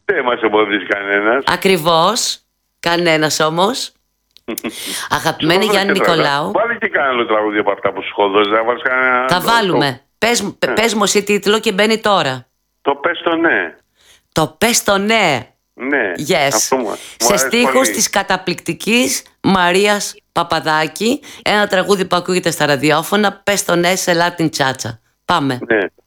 Δεν μας εμποδίζει κανένας. Ακριβώς. Κανένας όμως. Αγαπημένη Γιάννη Νικολάου. Βάλει και κανένα άλλο τραγούδι από αυτά που σου έχω δώσει. Θα βάλουμε. Πες μου εσύ τίτλο και μπαίνει τώρα. Το πες το ναι. Το πες το ναι. Ναι. Yes. Σε στίχους της καταπληκτικής Μαρίας Παπαδάκη. Ένα τραγούδι που ακούγεται στα ραδιόφωνα. Πες το ναι σε Latin Chacha. Πάμε. Ναι.